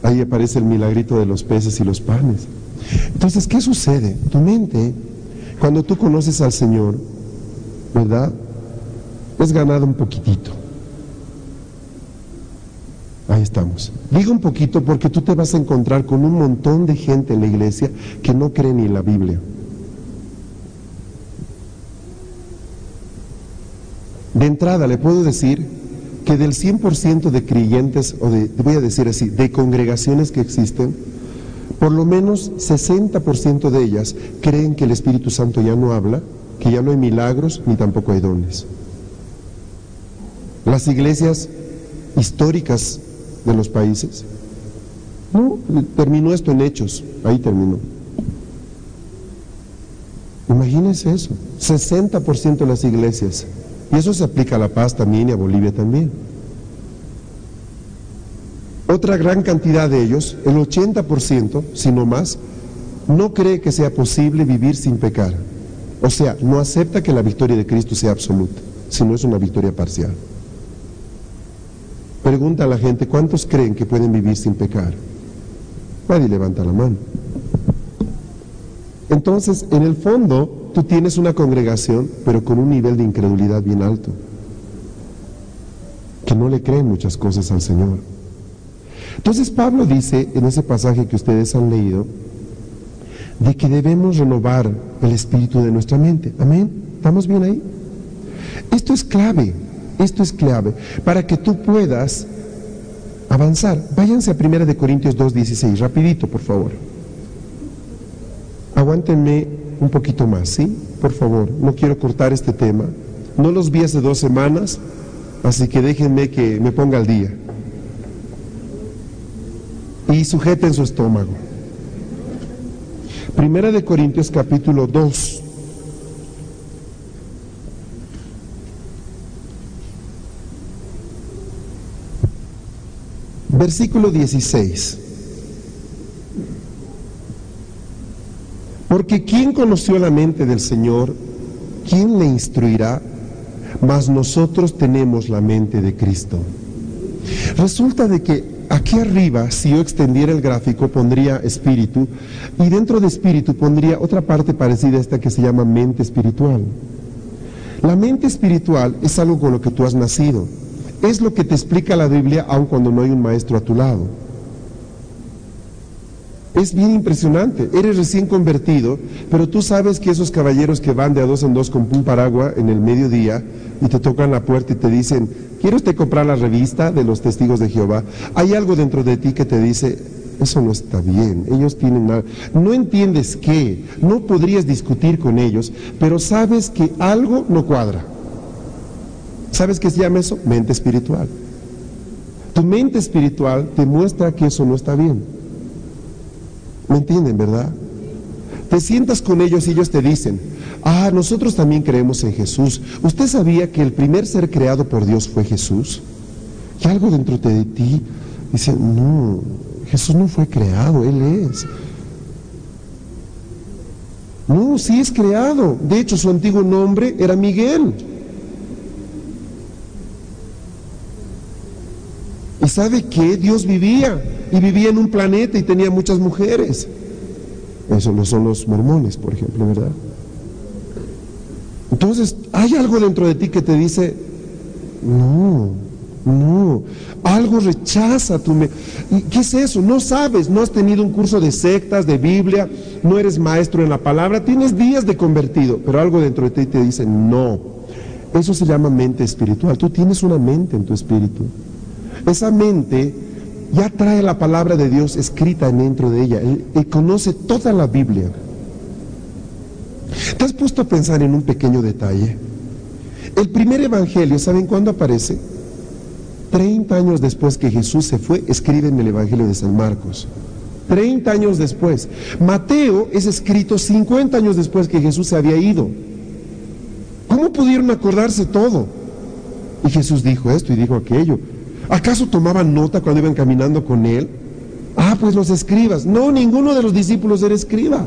Ahí aparece el milagrito de los peces y los panes. Entonces, ¿qué sucede? Tu mente, cuando tú conoces al Señor, ¿verdad?, es ganada un poquitito. Ahí estamos. Digo un poquito porque tú te vas a encontrar con un montón de gente en la iglesia que no cree ni en la Biblia. De entrada le puedo decir que del 100% de creyentes, voy a decir así, de congregaciones que existen, por lo menos 60% de ellas creen que el Espíritu Santo ya no habla, que ya no hay milagros, ni tampoco hay dones. Las iglesias históricas de los países, no, terminó esto en Hechos, ahí terminó. Imagínense eso, 60% de las iglesias. Y eso se aplica a La Paz también y a Bolivia también. Otra gran cantidad de ellos, el 80%, si no más, no cree que sea posible vivir sin pecar. O sea, no acepta que la victoria de Cristo sea absoluta, sino es una victoria parcial. Pregunta a la gente, ¿cuántos creen que pueden vivir sin pecar? Nadie levanta la mano. Entonces, en el fondo, tú tienes una congregación, pero con un nivel de incredulidad bien alto, que no le creen muchas cosas al Señor. Entonces Pablo dice, en ese pasaje que ustedes han leído, de que debemos renovar el espíritu de nuestra mente. ¿Amén? ¿Estamos bien ahí? Esto es clave para que tú puedas avanzar. Váyanse a 1 Corintios 2:16, rapidito, por favor. Aguántenme un poquito más, ¿sí? Por favor, no quiero cortar este tema. No los vi hace 2 semanas, así que déjenme que me ponga al día. Y sujeten su estómago. 1 Corintios capítulo 2. Versículo 16. Porque ¿quién conoció la mente del Señor? ¿Quién le instruirá? Mas nosotros tenemos la mente de Cristo. Resulta de que aquí arriba, si yo extendiera el gráfico, pondría espíritu, y dentro de espíritu pondría otra parte parecida a esta que se llama mente espiritual. La mente espiritual es algo con lo que tú has nacido. Es lo que te explica la Biblia aun cuando no hay un maestro a tu lado. Es bien impresionante. Eres recién convertido, pero tú sabes que esos caballeros que van de a 2 en 2 con un paraguas en el mediodía y te tocan la puerta y te dicen, ¿quiere usted comprar la revista de los testigos de Jehová? Hay algo dentro de ti que te dice, eso no está bien, ellos tienen nada. No entiendes qué, no podrías discutir con ellos, pero sabes que algo no cuadra. ¿Sabes qué se llama eso? Mente espiritual. Tu mente espiritual te muestra que eso no está bien. ¿Me entienden, verdad? Te sientas con ellos y ellos te dicen, nosotros también creemos en Jesús. ¿Usted sabía que el primer ser creado por Dios fue Jesús? Y algo dentro de ti dice, no, Jesús no fue creado, Él es. No, sí es creado. De hecho, su antiguo nombre era Miguel. ¿Y sabe qué? Dios vivía, y vivía en un planeta y tenía muchas mujeres. Eso no son los mormones, por ejemplo, ¿verdad? Entonces, hay algo dentro de ti que te dice, no, algo rechaza tu mente. ¿Qué es eso? No sabes, no has tenido un curso de sectas, de Biblia, no eres maestro en la palabra, tienes días de convertido, pero algo dentro de ti te dice, no. Eso se llama mente espiritual. Tú tienes una mente en tu espíritu. Esa mente ya trae la palabra de Dios escrita dentro de ella y conoce toda la Biblia. ¿Te has puesto a pensar en un pequeño detalle? El primer evangelio, ¿saben cuándo aparece? 30 años después que Jesús se fue, escriben el evangelio de San Marcos. 30 años después. Mateo es escrito 50 años después que Jesús se había ido. ¿Cómo pudieron acordarse todo? Y Jesús dijo esto y dijo aquello. ¿Acaso tomaban nota cuando iban caminando con él? Pues los escribas. No, ninguno de los discípulos era escriba.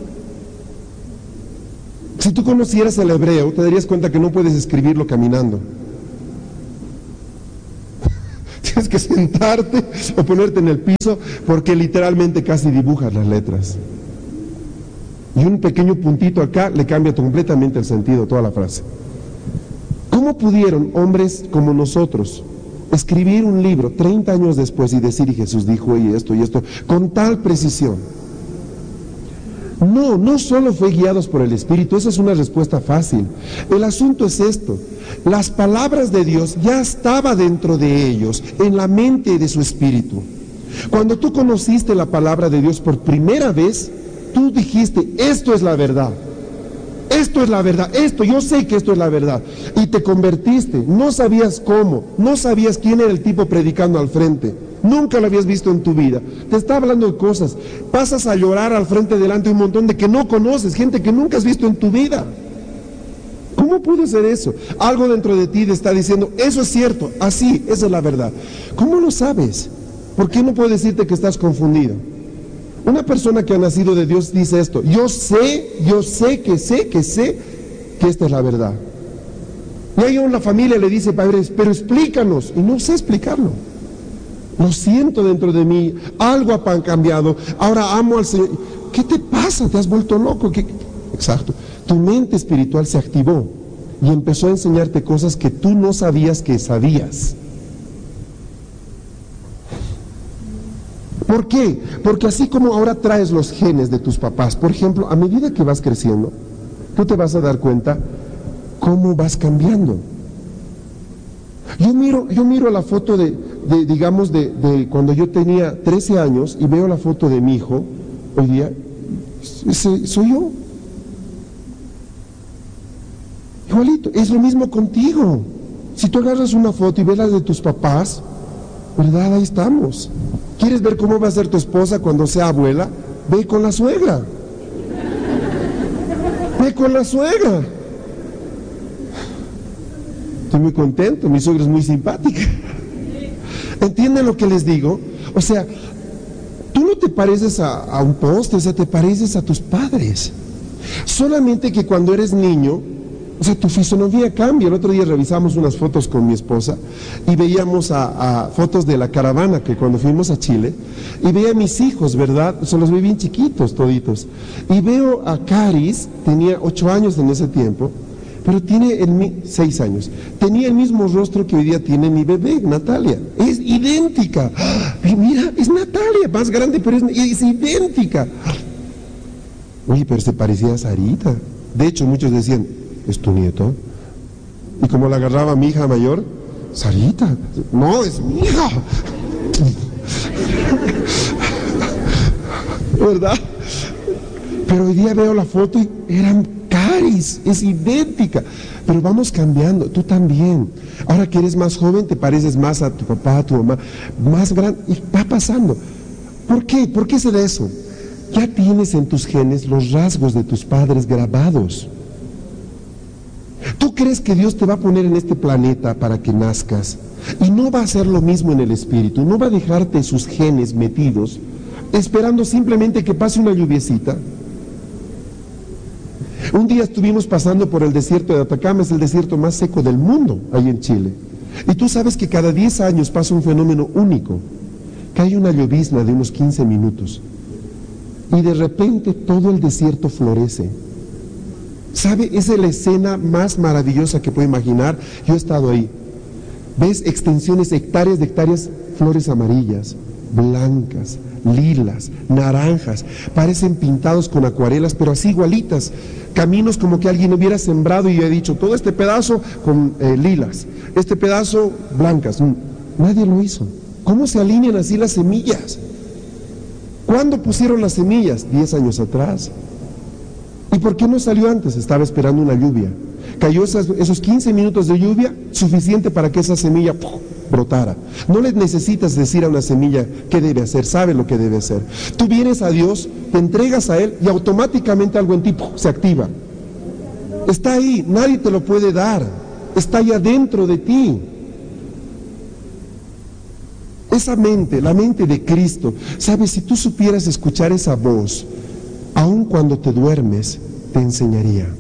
Si tú conocieras el hebreo, te darías cuenta que no puedes escribirlo caminando. Tienes que sentarte o ponerte en el piso porque literalmente casi dibujas las letras. Y un pequeño puntito acá le cambia completamente el sentido, toda la frase. ¿Cómo pudieron hombres como nosotros escribir un libro 30 años después y decir, y Jesús dijo y esto, con tal precisión? No solo fue guiados por el Espíritu, esa es una respuesta fácil. El asunto es esto: las palabras de Dios ya estaban dentro de ellos, en la mente de su espíritu. Cuando tú conociste la palabra de Dios por primera vez, tú dijiste, esto es la verdad. Esto es la verdad, yo sé que esto es la verdad. Y te convertiste, no sabías cómo, no sabías quién era el tipo predicando al frente, nunca lo habías visto en tu vida. Te está hablando de cosas, pasas a llorar al frente delante de un montón de que no conoces, gente que nunca has visto en tu vida. ¿Cómo pudo ser eso? Algo dentro de ti te está diciendo, eso es cierto, así, esa es la verdad. ¿Cómo lo sabes? ¿Por qué no puedo decirte que estás confundido? Una persona que ha nacido de Dios dice esto: yo sé que esta es la verdad. Y ahí la familia le dice, padre, pero explícanos. Y no sé explicarlo. Lo siento dentro de mí, algo ha cambiado, ahora amo al Señor. ¿Qué te pasa? ¿Te has vuelto loco? Exacto. Tu mente espiritual se activó y empezó a enseñarte cosas que tú no sabías que sabías. ¿Por qué? Porque así como ahora traes los genes de tus papás, por ejemplo, a medida que vas creciendo, tú te vas a dar cuenta cómo vas cambiando. Yo miro la foto de cuando yo tenía 13 años y veo la foto de mi hijo hoy día, ese soy yo. Igualito, es lo mismo contigo. Si tú agarras una foto y ves las de tus papás, ¿verdad? Ahí estamos. ¿Quieres ver cómo va a ser tu esposa cuando sea abuela? Ve con la suegra. Ve con la suegra. Estoy muy contento, mi suegra es muy simpática. ¿Entienden lo que les digo? O sea, tú no te pareces a un poste, o sea, te pareces a tus padres. Solamente que cuando eres niño, o sea, tu fisonomía cambia. El otro día revisamos unas fotos con mi esposa y veíamos a fotos de la caravana que cuando fuimos a Chile, y veía a mis hijos, ¿verdad? O sea, los vi bien chiquitos toditos. Y veo a Caris, tenía 8 años en ese tiempo, pero tiene 6 años. Tenía el mismo rostro que hoy día tiene mi bebé, Natalia. Es idéntica. Y mira, es Natalia, más grande, pero es idéntica. Oye, pero se parecía a Sarita. De hecho, muchos decían, ¿es tu nieto? Y como la agarraba mi hija mayor, Sarita, no, es mi hija. ¿Verdad? Pero hoy día veo la foto y eran Caris, es idéntica. Pero vamos cambiando, tú también. Ahora que eres más joven, te pareces más a tu papá, a tu mamá, más grande, y va pasando. ¿Por qué? ¿Por qué se da eso? Ya tienes en tus genes los rasgos de tus padres grabados. ¿Tú crees que Dios te va a poner en este planeta para que nazcas? Y no va a hacer lo mismo en el espíritu, no va a dejarte sus genes metidos, esperando simplemente que pase una lluviecita. Un día estuvimos pasando por el desierto de Atacama, es el desierto más seco del mundo, ahí en Chile. Y tú sabes que cada 10 años pasa un fenómeno único, cae una llovizna de unos 15 minutos, y de repente todo el desierto florece. ¿Sabe? Esa es la escena más maravillosa que puedo imaginar. Yo he estado ahí. Ves extensiones, hectáreas de hectáreas, flores amarillas, blancas, lilas, naranjas, parecen pintados con acuarelas, pero así igualitas. Caminos como que alguien hubiera sembrado y hubiera dicho, todo este pedazo con lilas, este pedazo blancas. Nadie lo hizo. ¿Cómo se alinean así las semillas? ¿Cuándo pusieron las semillas? 10 años atrás. ¿Y por qué no salió antes? Estaba esperando una lluvia. Cayó esos 15 minutos de lluvia, suficiente para que esa semilla brotara. No le necesitas decir a una semilla qué debe hacer, sabe lo que debe hacer. Tú vienes a Dios, te entregas a Él y automáticamente algo en ti se activa. Está ahí, nadie te lo puede dar. Está allá dentro de ti. Esa mente, la mente de Cristo, ¿sabes? Si tú supieras escuchar esa voz, aun cuando te duermes, te enseñaría.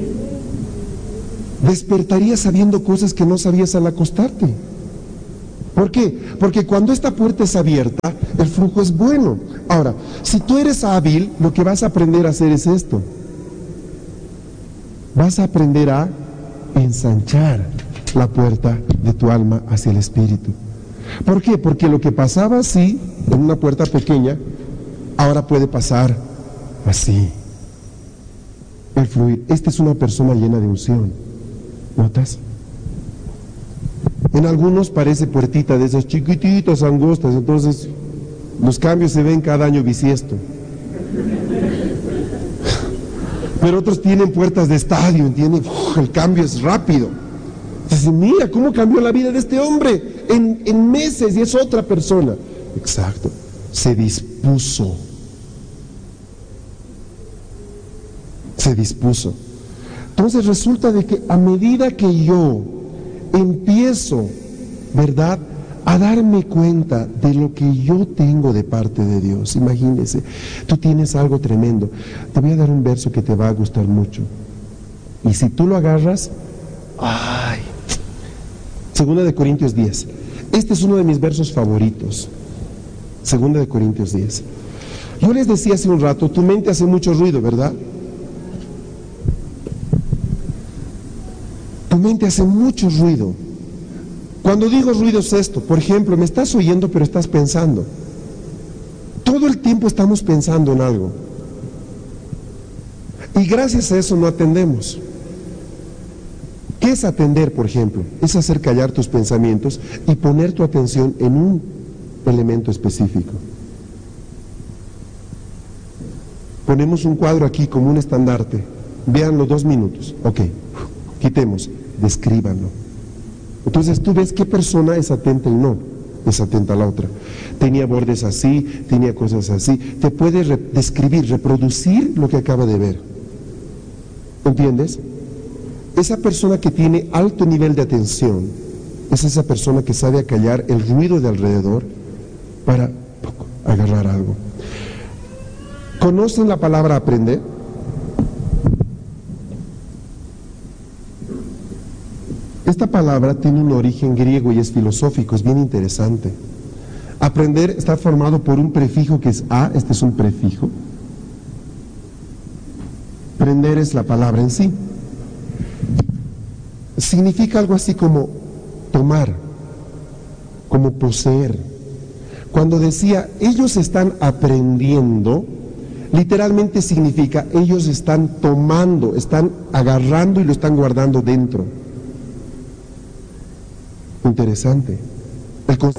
Despertarías sabiendo cosas que no sabías al acostarte. ¿Por qué? Porque cuando esta puerta es abierta, el flujo es bueno. Ahora, si tú eres hábil, lo que vas a aprender a hacer es esto. Vas a aprender a ensanchar la puerta de tu alma hacia el Espíritu. ¿Por qué? Porque lo que pasaba así, en una puerta pequeña, ahora puede pasar así. El fluir. Esta es una persona llena de unción. ¿Notas? En algunos parece puertita de esas chiquititas, angostas, entonces los cambios se ven cada año bisiesto. Pero otros tienen puertas de estadio, ¿entienden? El cambio es rápido. Dice, mira cómo cambió la vida de este hombre en meses y es otra persona. Exacto, se dispuso. Se dispuso. Entonces resulta de que a medida que yo empiezo, ¿verdad?, a darme cuenta de lo que yo tengo de parte de Dios. Imagínense, tú tienes algo tremendo. Te voy a dar un verso que te va a gustar mucho. Y si tú lo agarras, ¡ay! 2 Corintios 10. Este es uno de mis versos favoritos. 2 Corintios 10. Yo les decía hace un rato, tu mente hace mucho ruido, ¿verdad? Tu mente hace mucho ruido. Cuando digo ruido es esto, por ejemplo, me estás oyendo pero estás pensando. Todo el tiempo estamos pensando en algo. Y gracias a eso no atendemos. ¿Qué es atender, por ejemplo? Es hacer callar tus pensamientos y poner tu atención en un elemento específico. Ponemos un cuadro aquí como un estandarte. Véanlo 2 minutos. Ok, quitemos, descríbanlo. Entonces tú ves qué persona es atenta y no es atenta a la otra. Tenía bordes así, tenía cosas así. Te puede describir, reproducir lo que acaba de ver. ¿Entiendes? Esa persona que tiene alto nivel de atención es esa persona que sabe acallar el ruido de alrededor para agarrar algo. ¿Conocen la palabra aprender? Esta palabra tiene un origen griego y es filosófico, es bien interesante. Aprender está formado por un prefijo que es a, este es un prefijo. Prender es la palabra en sí. Significa algo así como tomar, como poseer. Cuando decía, ellos están aprendiendo, literalmente significa, ellos están tomando, están agarrando y lo están guardando dentro. Interesante.